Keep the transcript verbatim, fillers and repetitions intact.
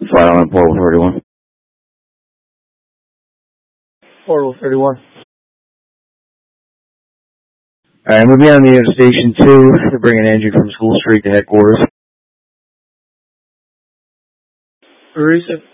Flight on Portal thirty-one. Portal thirty-one. Alright, we'll be on the Station two. They're bringing Angie from School Street to headquarters. Reason.